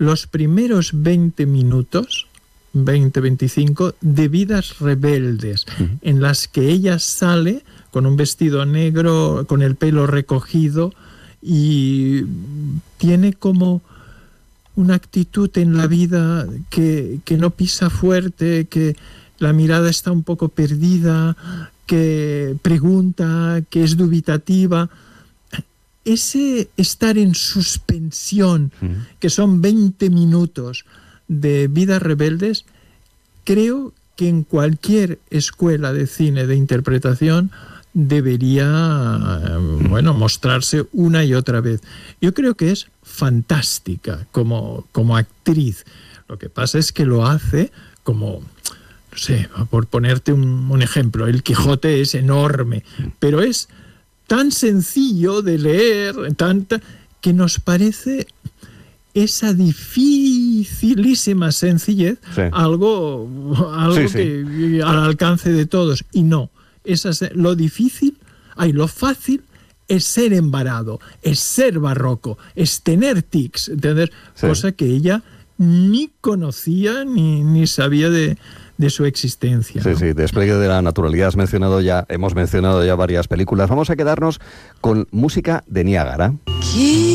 los primeros 20 minutos, 20-25, de Vidas rebeldes, en las que ella sale con un vestido negro, con el pelo recogido, y tiene como una actitud en la vida que no pisa fuerte, que la mirada está un poco perdida, que pregunta, que es dubitativa. Ese estar en suspensión, que son 20 minutos de Vidas rebeldes, creo que en cualquier escuela de cine de interpretación debería, mostrarse una y otra vez. Yo creo que es fantástica como actriz. Lo que pasa es que lo hace como, no sé, por ponerte un ejemplo, El Quijote es enorme, pero es tan sencillo de leer, que nos parece esa dificilísima sencillez, sí, algo sí, que al alcance de todos. Y no, lo difícil, lo fácil es ser embarado, es ser barroco, es tener tics, ¿entender? Sí. Cosa que ella ni conocía ni sabía de su existencia, ¿no? Sí, despliegue de la naturalidad. Hemos mencionado ya varias películas. Vamos a quedarnos con música de Niágara.